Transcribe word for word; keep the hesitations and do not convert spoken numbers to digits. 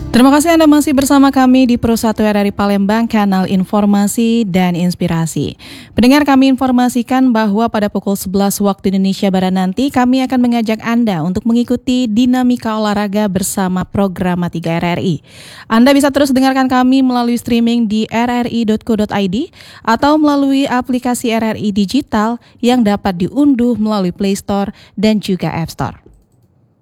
Terima kasih Anda masih bersama kami di Pro satu R R I Palembang, kanal informasi dan inspirasi. Pendengar, kami informasikan bahwa pada pukul sebelas waktu Indonesia Barat nanti kami akan mengajak Anda untuk mengikuti dinamika olahraga bersama program tiga R R I. Anda bisa terus dengarkan kami melalui streaming di r r i dot co dot i d atau melalui aplikasi R R I Digital yang dapat diunduh melalui Play Store dan juga App Store.